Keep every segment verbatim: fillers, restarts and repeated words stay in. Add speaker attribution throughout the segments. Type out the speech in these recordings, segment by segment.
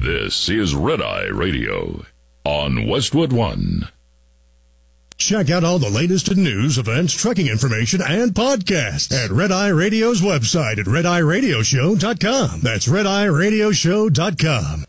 Speaker 1: This is Red Eye Radio on Westwood One.
Speaker 2: Check out all the latest in news, events, trucking information, and podcasts at Red Eye Radio's website at red eye radio show dot com. That's red eye radio show dot com.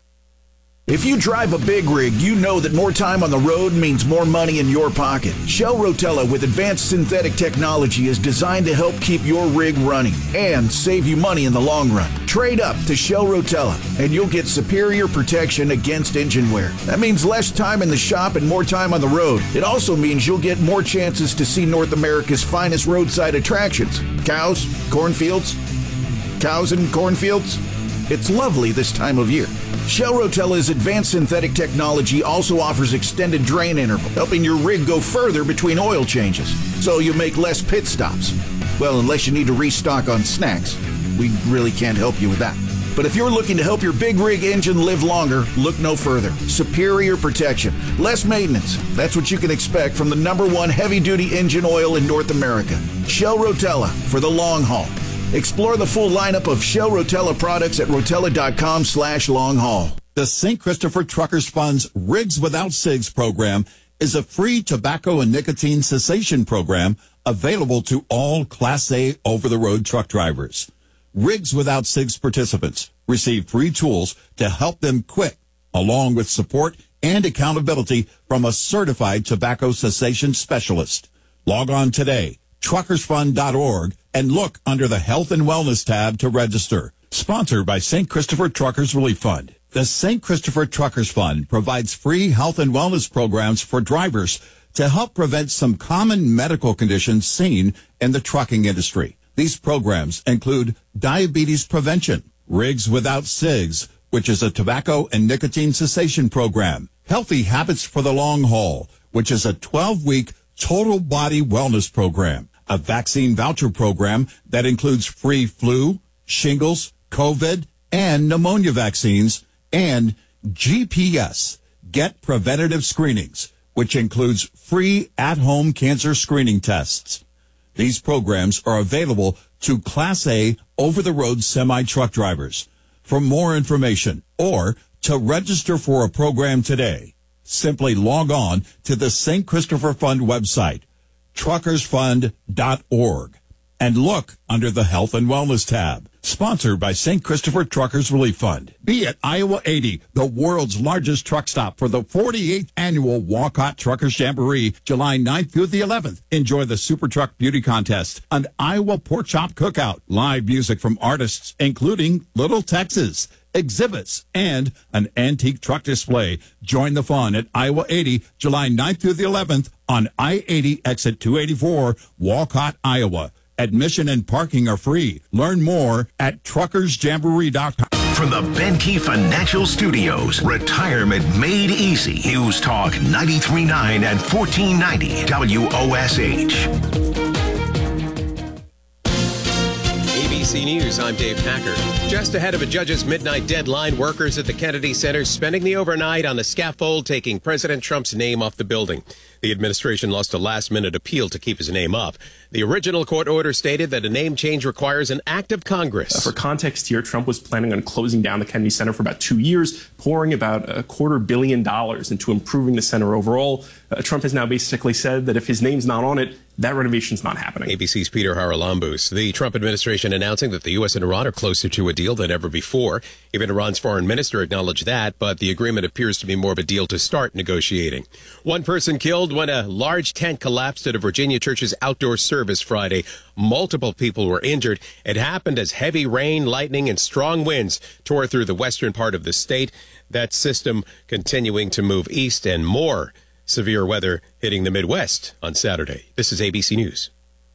Speaker 3: If you drive a big rig, you know that more time on the road means more money in your pocket. Shell Rotella with advanced synthetic technology is designed to help keep your rig running and save you money in the long run. Trade up to Shell Rotella and you'll get superior protection against engine wear. That means less time in the shop and more time on the road. It also means you'll get more chances to see North America's finest roadside attractions. Cows, cornfields, cows and cornfields. It's lovely this time of year. Shell Rotella's advanced synthetic technology also offers extended drain interval, helping your rig go further between oil changes, so you make less pit stops. Well, unless you need to restock on snacks. We really can't help you with that. But if you're looking to help your big rig engine live longer, look no further. Superior protection, less maintenance. That's what you can expect from the number one heavy-duty engine oil in North America. Shell Rotella for the long haul. Explore the full lineup of Shell Rotella products at rotella.com slash long haul.
Speaker 4: The Saint Christopher Truckers Fund's Rigs Without Cigs program is a free tobacco and nicotine cessation program available to all Class A over-the-road truck drivers. Rigs Without Cigs participants receive free tools to help them quit, along with support and accountability from a certified tobacco cessation specialist. Log on today, truckers fund dot org, and look under the Health and Wellness tab to register. Sponsored by Saint Christopher Truckers Relief Fund. The Saint Christopher Truckers Fund provides free health and wellness programs for drivers to help prevent some common medical conditions seen in the trucking industry. These programs include diabetes prevention, Rigs Without Cigs, which is a tobacco and nicotine cessation program, Healthy Habits for the Long Haul, which is a twelve-week total body wellness program, a vaccine voucher program that includes free flu, shingles, COVID, and pneumonia vaccines, and G P S, Get Preventative Screenings, which includes free at-home cancer screening tests. These programs are available to Class A over-the-road semi-truck drivers. For more information or to register for a program today, simply log on to the Saint Christopher Fund website, truckers fund dot org, and look under the Health and Wellness tab. Sponsored by Saint Christopher Truckers Relief Fund. Be at Iowa eighty, the world's largest truck stop for the forty-eighth annual Walcott Truckers Jamboree, July ninth through the eleventh. Enjoy the Super Truck Beauty Contest, an Iowa Pork Chop Cookout, live music from artists including Little Texas, exhibits, and an antique truck display. Join the fun at Iowa eighty, July ninth through the eleventh on I eighty exit two eighty-four, Walcott, Iowa. Admission and parking are free. Learn more at truckers jamboree dot com.
Speaker 5: From the Benke Financial Studios, Retirement Made Easy. News Talk ninety-three point nine and fourteen ninety W O S H.
Speaker 6: A B C News, I'm Dave Packer. Just ahead of a judge's midnight deadline, workers at the Kennedy Center spending the overnight on the scaffold, taking President Trump's name off the building. The administration lost a last-minute appeal to keep his name up. The original court order stated that a name change requires an act of Congress.
Speaker 7: Uh, for context here, Trump was planning on closing down the Kennedy Center for about two years, pouring about a quarter billion dollars into improving the center overall. Uh, Trump has now basically said that if his name's not on it, that renovation's not happening.
Speaker 6: A B C's Peter Haralambous. The Trump administration announcing that the U S and Iran are closer to a deal than ever before. Even Iran's foreign minister acknowledged that, but the agreement appears to be more of a deal to start negotiating. One person killed when a large tent collapsed at a Virginia church's outdoor service Friday. Multiple people were injured. It happened as heavy rain, lightning, and strong winds tore through the western part of the state. That system continuing to move east, and more severe weather hitting the Midwest on Saturday. This is A B C News.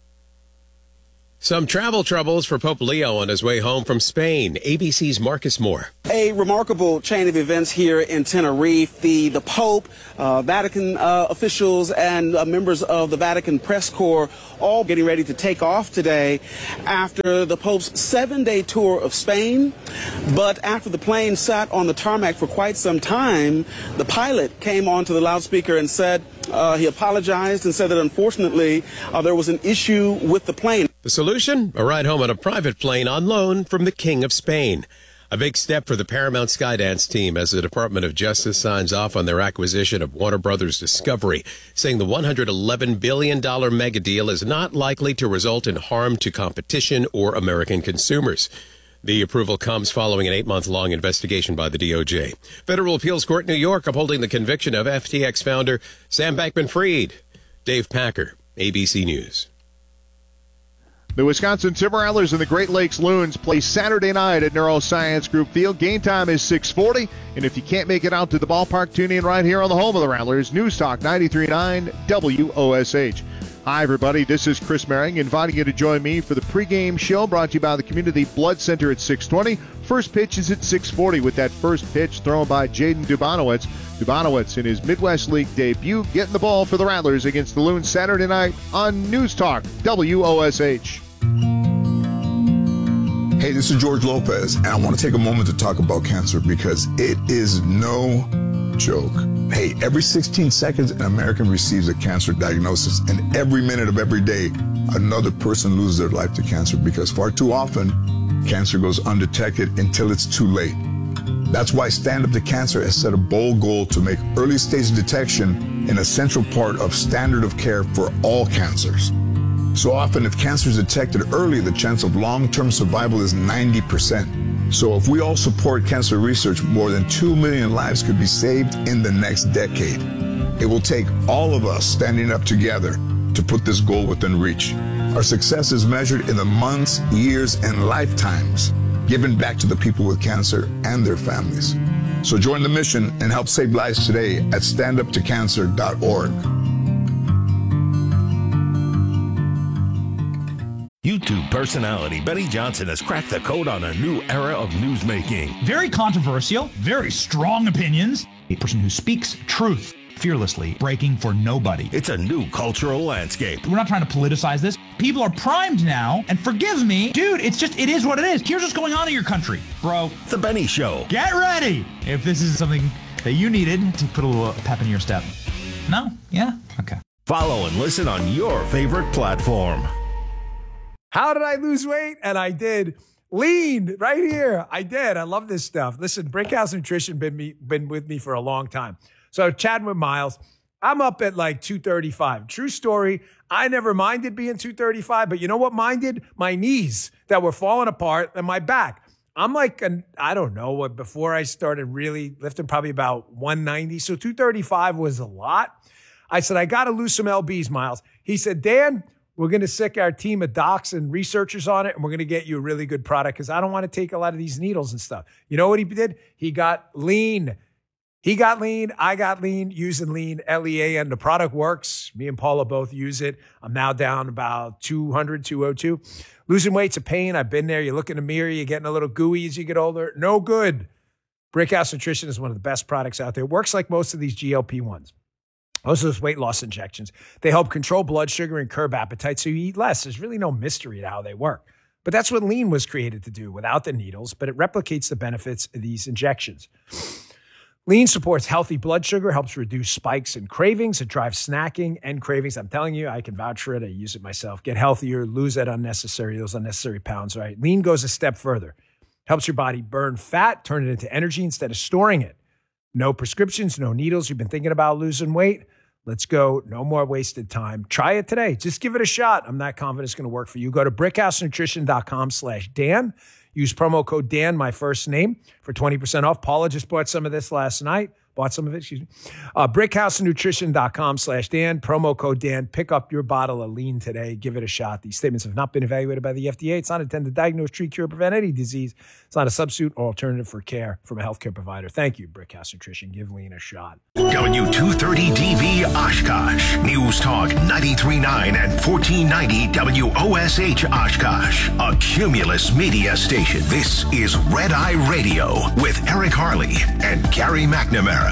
Speaker 6: Some travel troubles for Pope Leo on his way home from Spain. A B C's Marcus Moore.
Speaker 8: A remarkable chain of events here in Tenerife. The, the Pope, uh, Vatican uh, officials, and uh, members of the Vatican press corps all getting ready to take off today after the Pope's seven-day tour of Spain. But after the plane sat on the tarmac for quite some time, the pilot came onto the loudspeaker and said uh, he apologized and said that unfortunately uh, there was an issue with the plane.
Speaker 6: The solution? A ride home on a private plane on loan from the King of Spain. A big step for the Paramount Skydance team as the Department of Justice signs off on their acquisition of Warner Brothers Discovery, saying the one hundred eleven billion dollars mega deal is not likely to result in harm to competition or American consumers. The approval comes following an eight-month-long investigation by the D O J. Federal Appeals Court, New York, upholding the conviction of F T X founder Sam Bankman-Fried. Dave Packer, A B C News.
Speaker 9: The Wisconsin Timberrattlers and the Great Lakes Loons play Saturday night at Neuroscience Group Field. Game time is six forty, and if you can't make it out to the ballpark, tune in right here on the home of the Rattlers, News Talk ninety-three point nine W O S H. Hi, everybody. This is Chris Merring, inviting you to join me for the pregame show brought to you by the Community Blood Center at six twenty. First pitch is at six forty with that first pitch thrown by Jaden Dubanowitz. Dubanowitz in his Midwest League debut, getting the ball for the Rattlers against the Loons Saturday night on News Talk W O S H.
Speaker 10: Hey, this is George Lopez, and I want to take a moment to talk about cancer because it is no joke. Hey, every sixteen seconds, an American receives a cancer diagnosis, and every minute of every day, another person loses their life to cancer because far too often, cancer goes undetected until it's too late. That's why Stand Up to Cancer has set a bold goal to make early stage detection an essential part of standard of care for all cancers. So often, if cancer is detected early, the chance of long-term survival is ninety percent. So if we all support cancer research, more than two million lives could be saved in the next decade. It will take all of us standing up together to put this goal within reach. Our success is measured in the months, years, and lifetimes given back to the people with cancer and their families. So join the mission and help save lives today at stand up to cancer dot org.
Speaker 11: YouTube personality Benny Johnson has cracked the code on a new era of newsmaking.
Speaker 12: Very controversial, very strong opinions. A person who speaks truth fearlessly, breaking for nobody.
Speaker 11: It's a new cultural landscape.
Speaker 12: We're not trying to politicize this. People are primed now, and forgive me, dude, it's just, it is what it is. Here's what's going on in your country, bro.
Speaker 11: The Benny Show.
Speaker 12: Get ready if this is something that you needed to put a little pep in your step. No? Yeah? Okay.
Speaker 11: Follow and listen on your favorite platform.
Speaker 13: How did I lose weight? And I did. Lean right here. I did. I love this stuff. Listen, Brickhouse Nutrition been me been with me for a long time. So chatting with Miles, I'm up at like two thirty-five. True story. I never minded being two thirty-five, but you know what minded? My knees that were falling apart and my back. I'm like, an, I don't know what, before I started really lifting, probably about one ninety. So two thirty-five was a lot. I said, I got to lose some L Bs, Miles. He said, Dan, we're going to sick our team of docs and researchers on it, and we're going to get you a really good product because I don't want to take a lot of these needles and stuff. You know what he did? He got lean. He got lean. I got lean using lean, L E A N. The product works. Me and Paula both use it. I'm now down about two hundred, two oh two. Losing weight's a pain. I've been there. You look in the mirror, you're getting a little gooey as you get older. No good. Brickhouse Nutrition is one of the best products out there. It works like most of these G L P ones. Most of those weight loss injections. They help control blood sugar and curb appetite so you eat less. There's really no mystery to how they work. But that's what lean was created to do without the needles, but it replicates the benefits of these injections. Lean supports healthy blood sugar, helps reduce spikes and cravings. It drives snacking and cravings. I'm telling you, I can vouch for it. I use it myself. Get healthier, lose that unnecessary, those unnecessary pounds, right? Lean goes a step further. Helps your body burn fat, turn it into energy instead of storing it. No prescriptions, no needles. You've been thinking about losing weight? Let's go. No more wasted time. Try it today. Just give it a shot. I'm not confident it's going to work for you. Go to brickhousenutrition.com slash Dan. Use promo code Dan, my first name, for twenty percent off. Paula just bought some of this last night. Bought some of it, excuse me. Uh, brickhousenutrition.com slash Dan. Promo code Dan. Pick up your bottle of lean today. Give it a shot. These statements have not been evaluated by the F D A. It's not intended to diagnose, treat, cure, prevent any disease. It's not a substitute or alternative for care from a healthcare provider. Thank you, Brickhouse Nutrition. Give lean a shot.
Speaker 5: W two thirty D V Oshkosh. News Talk ninety-three point nine and fourteen ninety W O S H Oshkosh. A Cumulus media station. This is Red Eye Radio with Eric Harley and Gary McNamara.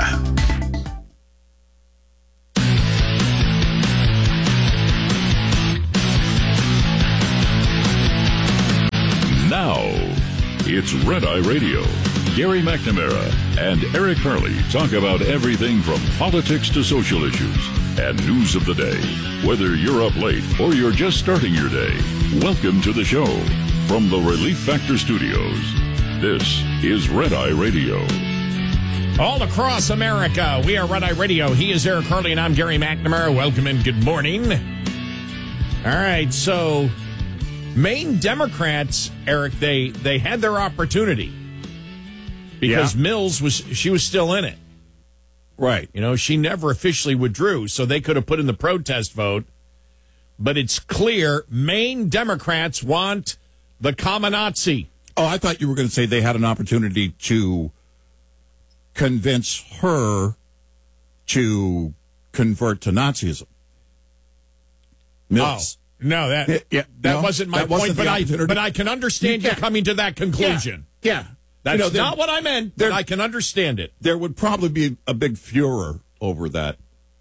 Speaker 1: Now, it's Red Eye Radio. Gary McNamara and Eric Harley talk about everything from politics to social issues and news of the day. Whether you're up late or you're just starting your day, welcome to the show. From the Relief Factor Studios, This is Red Eye Radio.
Speaker 14: All across America, we are Red Eye Radio. He is Eric Harley, and I'm Gary McNamara. Welcome and good morning. All right, so Maine Democrats, Eric, they they had their opportunity because yeah. Mills was she was still in it.
Speaker 4: Right.
Speaker 14: You know, she never officially withdrew, so they could have put in the protest vote. But it's clear Maine Democrats want the Kamenazi.
Speaker 4: Oh, I thought you were going to say they had an opportunity to convince her to convert to Nazism. Mills.
Speaker 14: Oh, no, that
Speaker 4: yeah, yeah,
Speaker 14: that
Speaker 4: no,
Speaker 14: wasn't my
Speaker 4: that
Speaker 14: point,
Speaker 4: wasn't
Speaker 14: but I
Speaker 4: opportunity.
Speaker 14: but I can understand
Speaker 4: yeah.
Speaker 14: you coming to that conclusion.
Speaker 4: Yeah. yeah.
Speaker 14: That's
Speaker 4: you know, there,
Speaker 14: not what I meant, but I can understand it.
Speaker 4: There would probably be a big furor over that.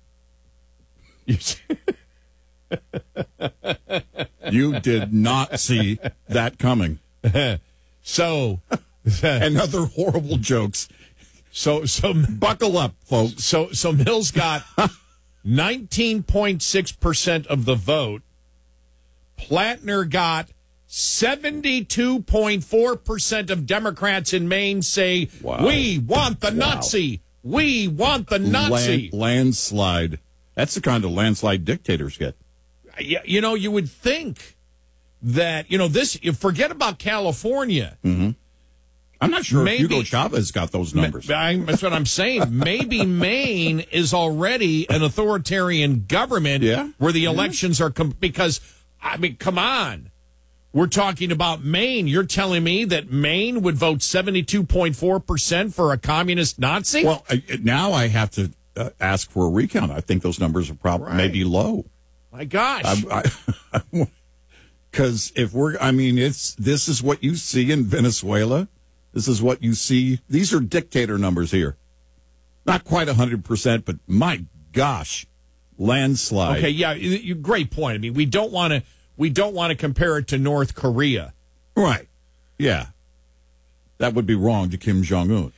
Speaker 4: You did not see that coming.
Speaker 14: So,
Speaker 4: and other horrible jokes.
Speaker 14: So, so
Speaker 4: buckle up, folks.
Speaker 14: So, so Mills got nineteen point six percent of the vote. Plattner got seventy-two point four percent of Democrats in Maine say, wow. we want the wow. Nazi. We want the Nazi.
Speaker 4: Land, landslide. That's the kind of landslide dictators get.
Speaker 14: You, you know, you would think that, you know, this, you forget about California.
Speaker 4: Mm-hmm. I'm not sure
Speaker 14: Maybe,
Speaker 4: if Hugo Chavez got those numbers.
Speaker 14: I, that's what I'm saying. Maybe Maine is already an authoritarian government
Speaker 4: yeah.
Speaker 14: where the elections yeah. are, com- because, I mean, come on. We're talking about Maine. You're telling me that Maine would vote seventy-two point four percent for a communist Nazi?
Speaker 4: Well, I, now I have to uh, ask for a recount. I think those numbers are probably
Speaker 14: right.
Speaker 4: maybe low.
Speaker 14: My gosh.
Speaker 4: Because if we're, I mean, it's this is what you see in Venezuela. This is what you see. These are dictator numbers here. Not quite one hundred percent, but my gosh, landslide.
Speaker 14: Okay, yeah, you, great point. I mean, we don't want to we don't want to compare it to North Korea.
Speaker 4: Right. Yeah. That would be wrong to Kim Jong-un.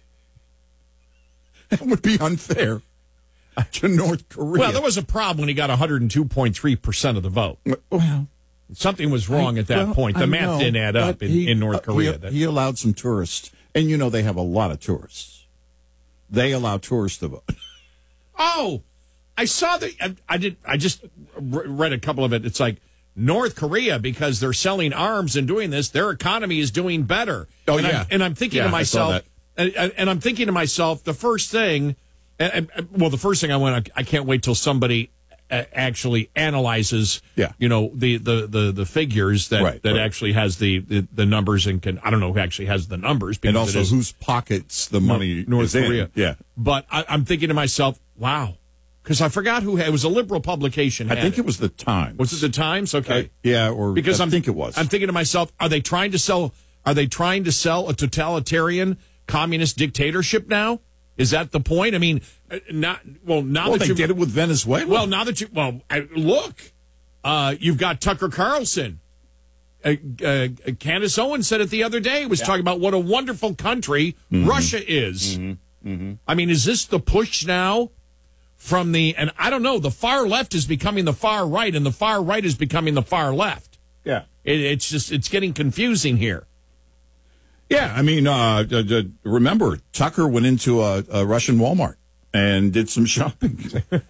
Speaker 4: That would be unfair to North Korea.
Speaker 14: Well, there was a problem when he got one hundred two point three percent of the vote.
Speaker 4: Well,
Speaker 14: something was wrong
Speaker 4: I,
Speaker 14: at that
Speaker 4: well,
Speaker 14: point. The
Speaker 4: I
Speaker 14: math
Speaker 4: know,
Speaker 14: didn't add up in,
Speaker 4: he,
Speaker 14: in North Korea.
Speaker 4: Uh, he, he allowed some tourists. And, you know, they have a lot of tourists. They allow tourists to vote.
Speaker 14: Oh, I saw the, I, I did, I just read a couple of it. It's like North Korea, because they're selling arms and doing this, their economy is doing better.
Speaker 4: Oh,
Speaker 14: and
Speaker 4: yeah.
Speaker 14: I'm, and I'm thinking
Speaker 4: yeah,
Speaker 14: to myself, and, and I'm thinking to myself, the first thing, and, and, well, the first thing I went, I can't wait till somebody actually analyzes,
Speaker 4: yeah.
Speaker 14: you know, the, the, the, the figures that,
Speaker 4: right,
Speaker 14: that
Speaker 4: right.
Speaker 14: actually has the, the, the numbers and can, I don't know who actually has the numbers.
Speaker 4: And also whose pockets the money
Speaker 14: North
Speaker 4: is
Speaker 14: Korea.
Speaker 4: in. Yeah.
Speaker 14: But I, I'm thinking to myself, wow. Because I forgot who had, it was a liberal publication.
Speaker 4: I think it. it was the Times.
Speaker 14: Was it the Times? Okay.
Speaker 4: Uh, yeah, or
Speaker 14: because
Speaker 4: I
Speaker 14: I'm,
Speaker 4: think it was.
Speaker 14: I'm thinking to myself, are they trying to sell, are they trying to sell a totalitarian communist dictatorship now? Is that the point? I mean, not well. Now
Speaker 4: well,
Speaker 14: that
Speaker 4: they
Speaker 14: you
Speaker 4: did it with Venezuela.
Speaker 14: Well, now that you well, I, look, uh, you've got Tucker Carlson. Uh, uh, Candace Owens said it the other day. Was yeah. talking about what a wonderful country mm-hmm. Russia is.
Speaker 4: Mm-hmm. Mm-hmm.
Speaker 14: I mean, is this the push now from the? And I don't know. The far left is becoming the far right, and the far right is becoming the far left.
Speaker 4: Yeah,
Speaker 14: it, it's just it's getting confusing here.
Speaker 4: Yeah, I mean, uh, uh, uh, remember, Tucker went into a, a Russian Walmart and did some shopping.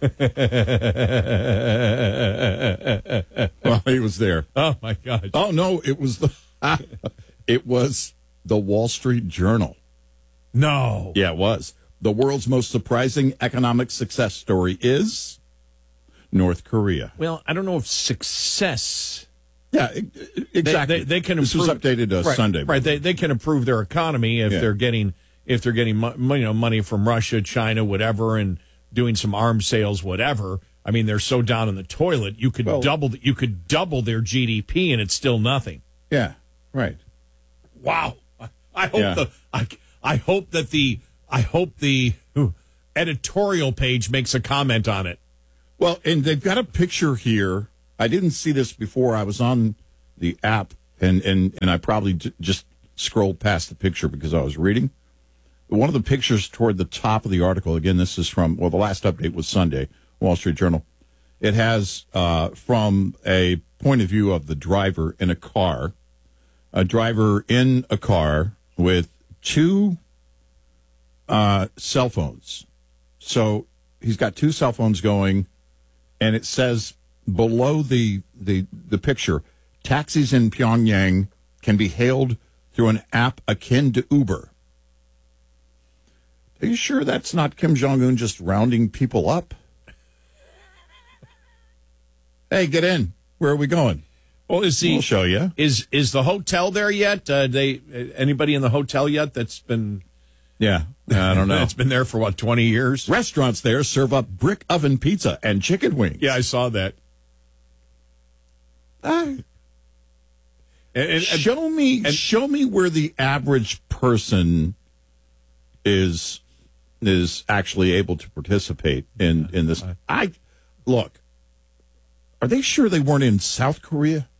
Speaker 4: Well, he was there.
Speaker 14: Oh, my gosh.
Speaker 4: Oh, no, it was the it was the Wall Street Journal.
Speaker 14: No.
Speaker 4: Yeah, it was. The world's most surprising economic success story is North Korea.
Speaker 14: Well, I don't know if success...
Speaker 4: Yeah, exactly.
Speaker 14: They, they, they can
Speaker 4: this
Speaker 14: improve,
Speaker 4: was updated uh,
Speaker 14: right,
Speaker 4: Sunday.
Speaker 14: Right, they they can improve their economy if
Speaker 4: yeah.
Speaker 14: they're getting if they're getting mo- you know money from Russia, China, whatever, and doing some arms sales, whatever. I mean, they're so down in the toilet. You could
Speaker 4: well,
Speaker 14: double you could double their G D P, and it's still nothing.
Speaker 4: Yeah, right.
Speaker 14: Wow. I hope
Speaker 4: yeah.
Speaker 14: the I, I hope that the I hope the editorial page makes a comment on it.
Speaker 4: Well, and they've got a picture here. I didn't see this before. I was on the app, and, and, and I probably j- just scrolled past the picture because I was reading. One of the pictures toward the top of the article, again, this is from, well, the last update was Sunday, Wall Street Journal. It has, uh, from a point of view of the driver in a car, a driver in a car with two uh, cell phones. So he's got two cell phones going, and it says below the, the, the picture, taxis in Pyongyang can be hailed through an app akin to Uber. Are you sure that's not Kim Jong-un just rounding people up? Hey, get in. Where are we going?
Speaker 14: Well, is he?
Speaker 4: We'll show you.
Speaker 14: Is is the hotel there yet? Uh, they anybody in the hotel yet? That's been.
Speaker 4: Yeah, I don't know.
Speaker 14: It's been there for what, twenty years?
Speaker 4: Restaurants there serve up brick oven pizza and chicken wings.
Speaker 14: Yeah, I saw that.
Speaker 4: Ah.
Speaker 14: And, and, and,
Speaker 4: show me, and, show me where the average person is is actually able to participate in in this. I look. Are they sure they weren't in South Korea?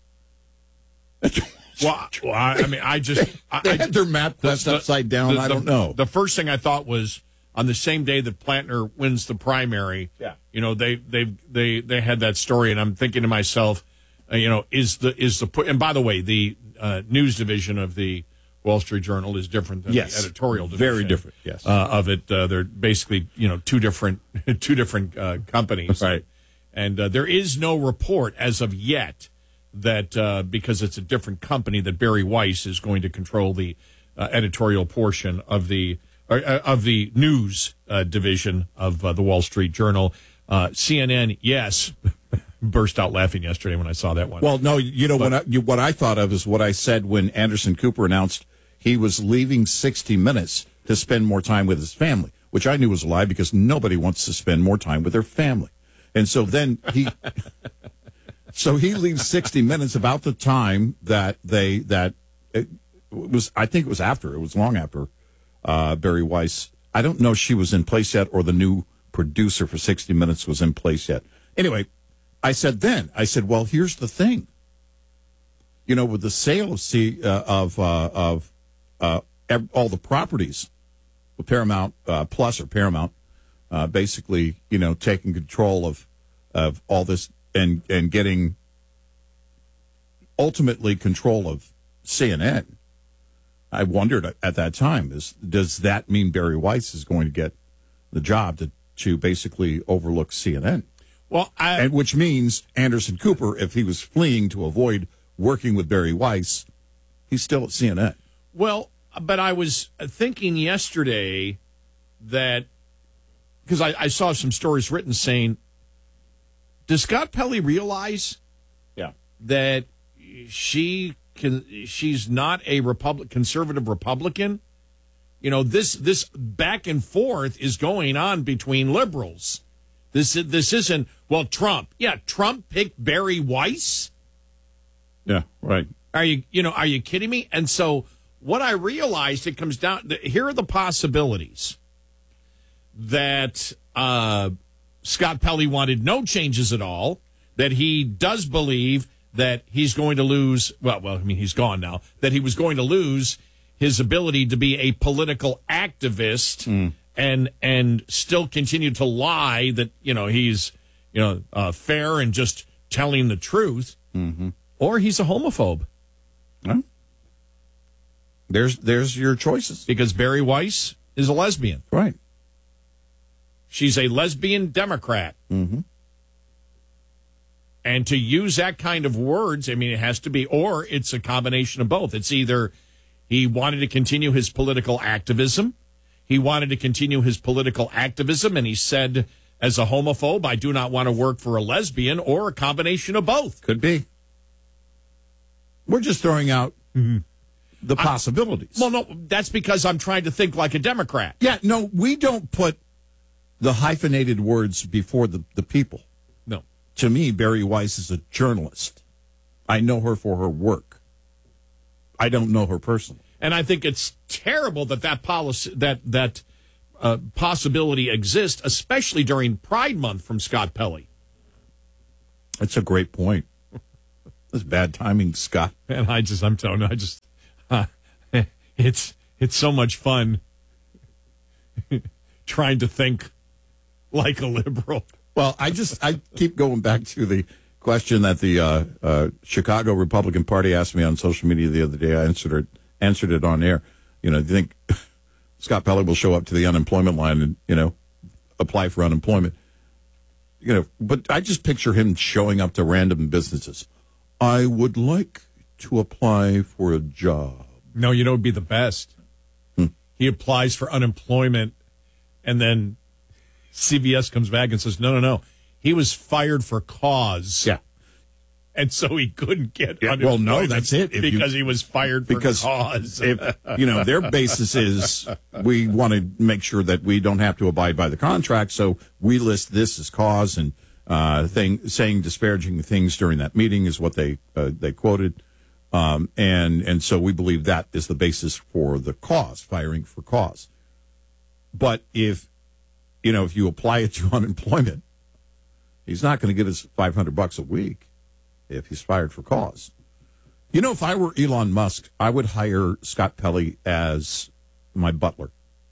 Speaker 14: Well, well I, I mean, I just I,
Speaker 4: they
Speaker 14: I,
Speaker 4: had their map quest the, upside down.
Speaker 14: The,
Speaker 4: I don't
Speaker 14: the,
Speaker 4: know.
Speaker 14: The first thing I thought was on the same day that Plantner wins the primary.
Speaker 4: Yeah,
Speaker 14: you know they they they they had that story, and I'm thinking to myself, uh, you know, is the is the and by the way, the uh, news division of the Wall Street Journal is different than
Speaker 4: yes.
Speaker 14: the editorial division.
Speaker 4: Very different. Yes,
Speaker 14: uh, of it. Uh, they're basically you know two different two different uh, companies.
Speaker 4: Right.
Speaker 14: And uh, there is no report as of yet that uh, because it's a different company that Barry Weiss is going to control the uh, editorial portion of the uh, of the news uh, division of uh, the Wall Street Journal. Uh, C N N, yes, burst out laughing yesterday when I saw that one.
Speaker 4: Well, no, you know
Speaker 14: but,
Speaker 4: what I, you, what I thought of is what I said when Anderson Cooper announced he was leaving sixty minutes to spend more time with his family, which I knew was a lie because nobody wants to spend more time with their family. And so then he, so he leaves sixty minutes about the time that they, that it was, I think it was after, it was long after uh, Barry Weiss. I don't know if she was in place yet or the new producer for sixty minutes was in place yet. Anyway, I said then, I said, well, here's the thing. You know, with the sale of, C, uh, of, uh, of uh, all the properties, with Paramount uh, Plus or Paramount, Uh, basically, you know, taking control of of all this and and getting ultimately control of C N N. I wondered at that time, is does that mean Barry Weiss is going to get the job to to basically overlook C N N?
Speaker 14: Well, I,
Speaker 4: and which means Anderson Cooper, if he was fleeing to avoid working with Barry Weiss, he's still at C N N.
Speaker 14: Well, but I was thinking yesterday that. Because I, I saw some stories written saying, does Scott Pelley realize
Speaker 4: yeah.
Speaker 14: that she can she's not a Republic, conservative Republican? You know, this this back and forth is going on between liberals. This this isn't, well, Trump. Yeah, Trump picked Barry Weiss.
Speaker 4: Yeah, right.
Speaker 14: Are you you know, are you kidding me? And so what I realized, it comes down, here are the possibilities. That uh, Scott Pelley wanted no changes at all, that he does believe that he's going to lose, well, well, I mean, he's gone now, that he was going to lose his ability to be a political activist
Speaker 4: mm.
Speaker 14: and and still continue to lie that, you know, he's, you know, uh, fair and just telling the truth,
Speaker 4: mm-hmm.
Speaker 14: or he's a homophobe.
Speaker 4: Huh? There's, there's your choices.
Speaker 14: Because Barry Weiss is a lesbian.
Speaker 4: Right.
Speaker 14: She's a lesbian Democrat.
Speaker 4: Mm-hmm.
Speaker 14: And to use that kind of words, I mean, it has to be, or it's a combination of both. It's either he wanted to continue his political activism, he wanted to continue his political activism, and he said, as a homophobe, I do not want to work for a lesbian, or a combination of both.
Speaker 4: Could be. We're just throwing out mm-hmm. the possibilities.
Speaker 14: I, well, no, that's because I'm trying to think like a Democrat.
Speaker 4: Yeah, no, we don't put the hyphenated words before the, the people.
Speaker 14: No.
Speaker 4: To me, Barry Weiss is a journalist. I know her for her work. I don't know her personally.
Speaker 14: And I think it's terrible that that policy, that that uh, possibility exists, especially during Pride Month from Scott Pelley.
Speaker 4: That's a great point. That's bad timing, Scott.
Speaker 14: And I just, I'm telling you, I just, uh, it's it's so much fun trying to think like a liberal.
Speaker 4: Well, I just, I keep going back to the question that the uh, uh, Chicago Republican Party asked me on social media the other day. I answered it, answered it on air. You know, do you think Scott Pelley will show up to the unemployment line and, you know, apply for unemployment? You know, but I just picture him showing up to random businesses. I would like to apply for a job.
Speaker 14: No, you know, it'd be the best. Hmm. He applies for unemployment, and then C B S comes back and says, no, no, no. He was fired for cause.
Speaker 4: Yeah.
Speaker 14: And so he couldn't get
Speaker 4: yeah,
Speaker 14: unemployment.
Speaker 4: Well, no, that's it. If
Speaker 14: because
Speaker 4: you,
Speaker 14: he was fired for
Speaker 4: because
Speaker 14: cause.
Speaker 4: If, you know, their basis is we want to make sure that we don't have to abide by the contract, so we list this as cause, and uh, thing, saying disparaging things during that meeting is what they uh, they quoted. Um, and, and so we believe that is the basis for the cause, firing for cause. But if, you know, if you apply it to unemployment, he's not going to get his five hundred bucks a week if he's fired for cause. You know, if I were Elon Musk, I would hire Scott Pelley as my butler.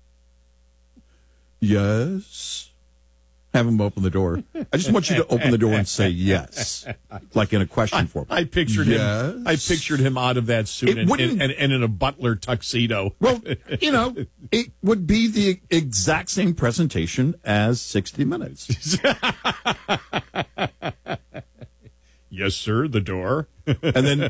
Speaker 4: Yes. Have him open the door. I just want you to open the door and say yes, like in a question form.
Speaker 14: I, I pictured yes. him. I pictured him out of that suit and, and, and, and in a butler tuxedo.
Speaker 4: Well, you know, it would be the exact same presentation as sixty minutes.
Speaker 14: Yes, sir. The door,
Speaker 4: and then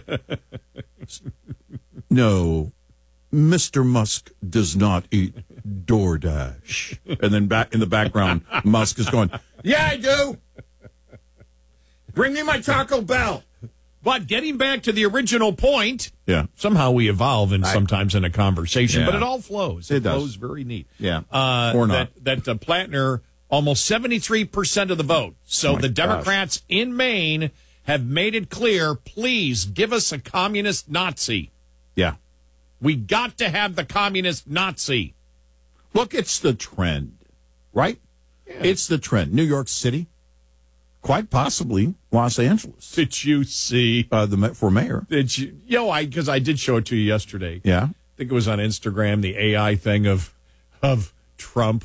Speaker 4: no, Mister Musk does not eat DoorDash. And then back in the background, Musk is going, yeah, I do. Bring me my Taco Bell.
Speaker 14: But getting back to the original point,
Speaker 4: yeah,
Speaker 14: somehow we evolve and sometimes in a conversation,
Speaker 4: yeah.
Speaker 14: but it all flows. It,
Speaker 4: it
Speaker 14: flows
Speaker 4: does.
Speaker 14: very neat.
Speaker 4: Yeah,
Speaker 14: uh,
Speaker 4: or not.
Speaker 14: That, that uh, Plattner, almost seventy-three percent of the vote. So
Speaker 4: oh
Speaker 14: the Democrats
Speaker 4: gosh.
Speaker 14: in Maine have made it clear, please give us a communist Nazi.
Speaker 4: Yeah.
Speaker 14: We got to have the communist Nazi.
Speaker 4: Look, it's the trend, right? Yeah. It's the trend. New York City, quite possibly Los Angeles.
Speaker 14: Did you see
Speaker 4: uh, the for mayor?
Speaker 14: Did you? Yo, I because I did show it to you yesterday.
Speaker 4: Yeah,
Speaker 14: I think it was on Instagram. The A I thing of of Trump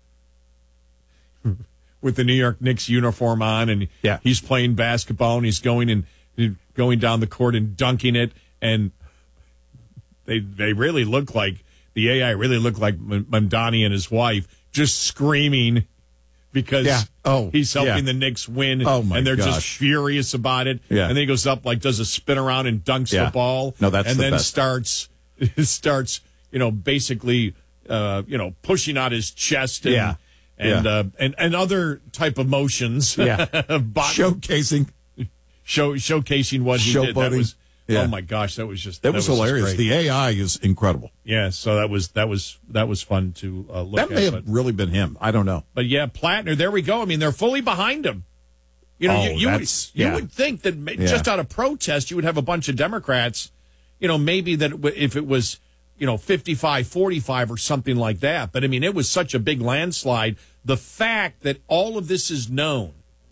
Speaker 14: with the New York Knicks uniform on, and
Speaker 4: yeah.
Speaker 14: he's playing basketball, and he's going and going down the court and dunking it, and they they really look like. The A I really looked like Mamdani and his wife just screaming because
Speaker 4: yeah. oh,
Speaker 14: he's helping
Speaker 4: yeah.
Speaker 14: the Knicks win,
Speaker 4: oh my
Speaker 14: and they're
Speaker 4: gosh.
Speaker 14: just furious about it.
Speaker 4: Yeah.
Speaker 14: And then he goes up, like, does a spin around and dunks
Speaker 4: yeah.
Speaker 14: the ball.
Speaker 4: No, that's
Speaker 14: and
Speaker 4: the
Speaker 14: then
Speaker 4: best.
Speaker 14: starts starts you know basically uh, you know pushing out his chest and
Speaker 4: yeah.
Speaker 14: and,
Speaker 4: yeah.
Speaker 14: Uh, and and other type of motions.
Speaker 4: Yeah,
Speaker 14: Bot-
Speaker 4: showcasing
Speaker 14: show showcasing what he did. That was.
Speaker 4: Yeah.
Speaker 14: Oh my gosh, that was just
Speaker 4: that,
Speaker 14: that
Speaker 4: was,
Speaker 14: was
Speaker 4: hilarious. The A I is incredible.
Speaker 14: Yeah, so that was that was that was fun to uh, look
Speaker 4: that
Speaker 14: at.
Speaker 4: That may have
Speaker 14: but,
Speaker 4: really been him. I don't know.
Speaker 14: But yeah, Plattner, there we go. I mean, they're fully behind him. You know,
Speaker 4: oh,
Speaker 14: you, you, would,
Speaker 4: yeah.
Speaker 14: you would think that
Speaker 4: yeah.
Speaker 14: just out of protest, you would have a bunch of Democrats. You know, maybe that if it was you know fifty-five forty-five or something like that. But I mean, it was such a big landslide. The fact that all of this is known.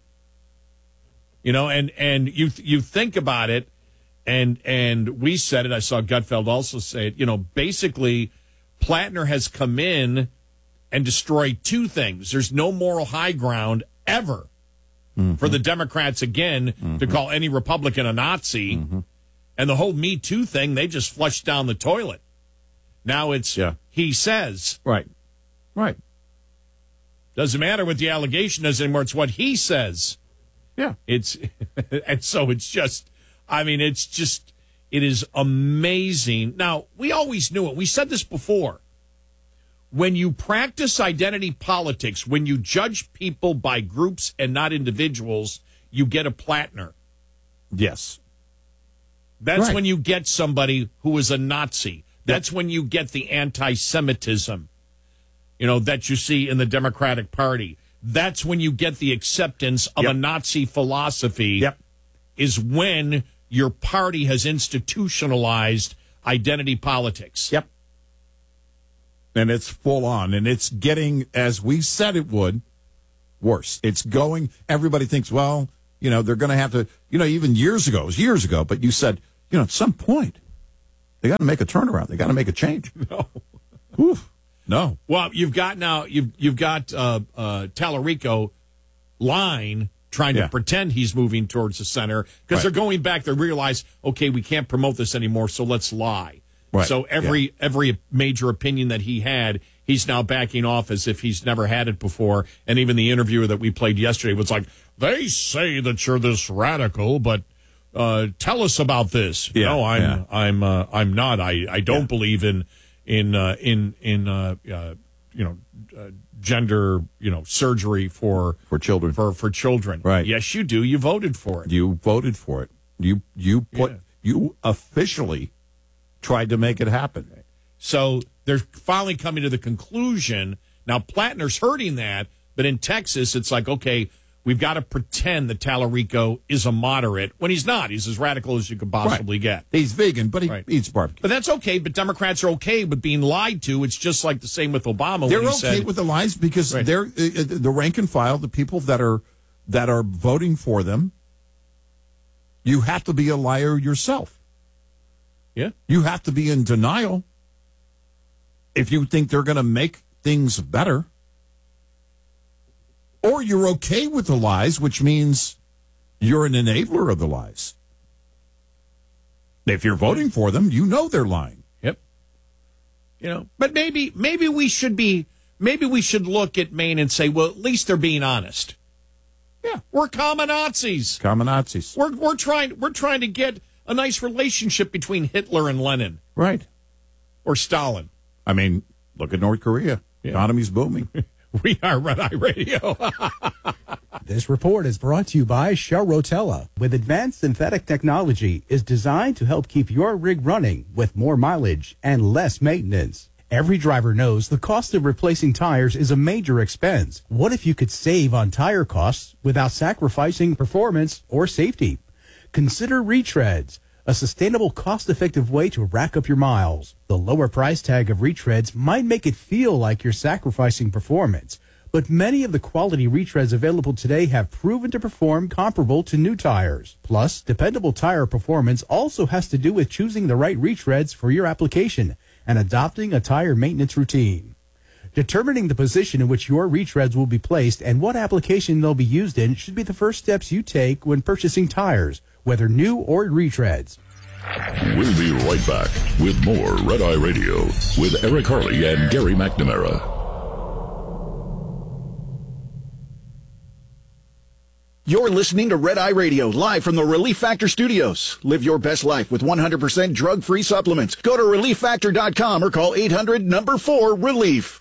Speaker 14: You know, and and you you think about it. And and we said it. I saw Gutfeld also say it. You know, basically, Plattner has come in and destroyed two things. There's no moral high ground ever mm-hmm. for the Democrats, again, mm-hmm. to call any Republican a Nazi.
Speaker 4: Mm-hmm.
Speaker 14: And the whole Me Too thing, they just flushed down the toilet. Now it's
Speaker 4: yeah.
Speaker 14: he says.
Speaker 4: Right. Right.
Speaker 14: Doesn't matter what the allegation is anymore. It's what he says.
Speaker 4: Yeah.
Speaker 14: It's and so it's just. I mean, it's just, it is amazing. Now, we always knew it. We said this before. When you practice identity politics, when you judge people by groups and not individuals, you get a Plattner.
Speaker 4: Yes.
Speaker 14: That's
Speaker 4: right.
Speaker 14: when you get somebody who is a Nazi. That's yep. when you get the anti-Semitism, you know, that you see in the Democratic Party. That's when you get the acceptance of
Speaker 4: yep.
Speaker 14: a Nazi philosophy.
Speaker 4: Yep.
Speaker 14: Is when your party has institutionalized identity politics.
Speaker 4: Yep. And it's full on. And it's getting, as we said it would, worse. It's going, everybody thinks, well, you know, they're going to have to, you know, even years ago, it was years ago, but you said, you know, at some point, they got to make a turnaround. They got to make a change.
Speaker 14: No.
Speaker 4: Oof. No.
Speaker 14: Well, you've got now, you've, you've got uh, uh, Tallarico line trying to
Speaker 4: yeah.
Speaker 14: pretend he's moving towards the center because
Speaker 4: right.
Speaker 14: they're going back. They realize, okay, we can't promote this anymore, so let's lie. Right. So every yeah. every major opinion that he had, he's now backing off as if he's never had it before. And even the interviewer that we played yesterday was like, they say that you're this radical, but uh, tell us about this.
Speaker 4: Yeah,
Speaker 14: no, I'm
Speaker 4: yeah.
Speaker 14: I'm uh, I'm not. I, I don't yeah. believe in in uh, in in uh, uh, you know uh, gender you know surgery for
Speaker 4: for children
Speaker 14: for for children.
Speaker 4: Right.
Speaker 14: Yes, you do. You voted for it.
Speaker 4: You voted for it. You you put yeah. you officially tried to make it happen.
Speaker 14: So they're finally coming to the conclusion. Now, Plattner's hurting that, but in Texas, it's like, okay, we've got to pretend that Tallarico is a moderate when he's not. He's as radical as you could possibly
Speaker 4: right.
Speaker 14: get.
Speaker 4: He's vegan, but he
Speaker 14: right.
Speaker 4: eats barbecue.
Speaker 14: But that's okay. But Democrats are okay with being lied to. It's just like the same with Obama.
Speaker 4: They're
Speaker 14: when he
Speaker 4: okay
Speaker 14: said,
Speaker 4: with the lies because
Speaker 14: right.
Speaker 4: they're uh, the rank and file, the people that are that are voting for them. You have to be a liar yourself.
Speaker 14: Yeah.
Speaker 4: You have to be in denial if you think they're going to make things better. Or you're okay with the lies, which means you're an enabler of the lies. If you're voting for them, you know they're lying.
Speaker 14: Yep. You know, but maybe maybe we should be maybe we should look at Maine and say, well, at least they're being honest. Yeah, we're common Nazis.
Speaker 4: Common Nazis.
Speaker 14: We're we're trying we're trying to get a nice relationship between Hitler and Lenin.
Speaker 4: Right.
Speaker 14: Or Stalin.
Speaker 4: I mean, look at North Korea. Yeah. Economy's booming.
Speaker 14: We are Red Eye Radio.
Speaker 15: This report is brought to you by Shell Rotella. With advanced synthetic technology, is designed to help keep your rig running with more mileage and less maintenance. Every driver knows the cost of replacing tires is a major expense. What if you could save on tire costs without sacrificing performance or safety? Consider retreads, a sustainable, cost-effective way to rack up your miles. The lower price tag of retreads might make it feel like you're sacrificing performance, but many of the quality retreads available today have proven to perform comparable to new tires. Plus, dependable tire performance also has to do with choosing the right retreads for your application and adopting a tire maintenance routine. Determining the position in which your retreads will be placed and what application they'll be used in should be the first steps you take when purchasing tires, whether new or retreads.
Speaker 1: We'll be right back with more Red Eye Radio with Eric Harley and Gary McNamara.
Speaker 3: You're listening to Red Eye Radio, live from the Relief Factor Studios. Live your best life with one hundred percent drug-free supplements. Go to relief factor dot com or call eight hundred number four relief.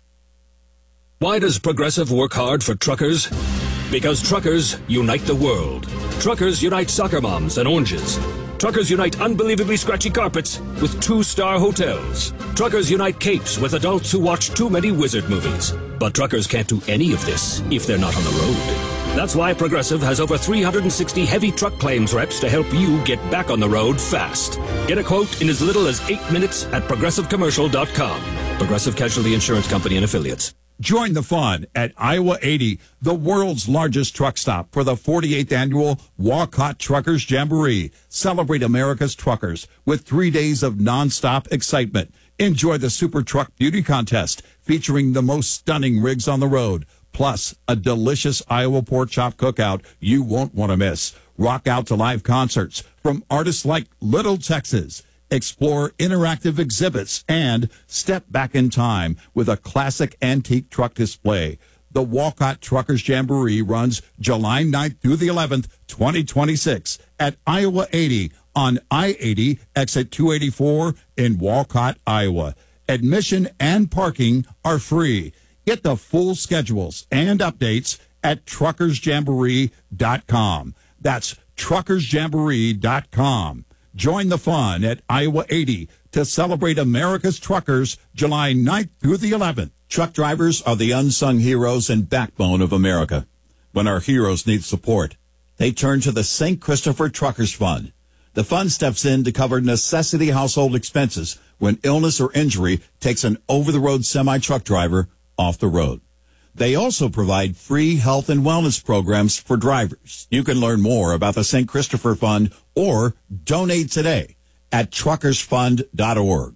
Speaker 16: Why does Progressive work hard for truckers? Because truckers unite the world. Truckers unite soccer moms and oranges. Truckers unite unbelievably scratchy carpets with two-star hotels. Truckers unite capes with adults who watch too many wizard movies. But truckers can't do any of this if they're not on the road. That's why Progressive has over three hundred sixty heavy truck claims reps to help you get back on the road fast. Get a quote in as little as eight minutes at progressive commercial dot com. Progressive Casualty Insurance Company and Affiliates.
Speaker 4: Join the fun at Iowa eighty, the world's largest truck stop, for the forty-eighth annual Walcott Truckers Jamboree. Celebrate America's truckers with three days of nonstop excitement. Enjoy the Super Truck Beauty Contest featuring the most stunning rigs on the road, plus a delicious Iowa pork chop cookout you won't want to miss. Rock out to live concerts from artists like Little Texas. Explore interactive exhibits and step back in time with a classic antique truck display. The Walcott Truckers Jamboree runs July ninth through the eleventh, twenty twenty-six at Iowa eighty on I eighty, exit two eighty-four in Walcott, Iowa. Admission and parking are free. Get the full schedules and updates at truckers jamboree dot com. That's truckers jamboree dot com. Join the fun at Iowa eighty to celebrate America's truckers July ninth through the eleventh. Truck drivers are the unsung heroes and backbone of America. When our heroes need support, they turn to the Saint Christopher Truckers Fund. The fund steps in to cover necessity household expenses when illness or injury takes an over-the-road semi-truck driver off the road. They also provide free health and wellness programs for drivers. You can learn more about the Saint Christopher Fund or donate today at truckers fund dot org.